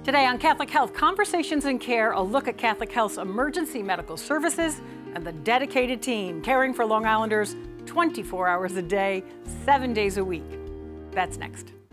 Today on Catholic Health Conversations in Care, a look at Catholic Health's emergency medical services and the dedicated team caring for Long Islanders 24 hours a day, 7 days a week. That's next.